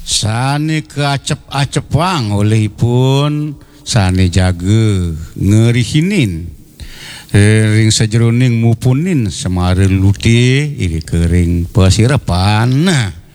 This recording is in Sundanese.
Sani keacep-acepang olehipun sani jaga ngerihinin ring sajeroning mupunin semare luti iri kering pasirapan.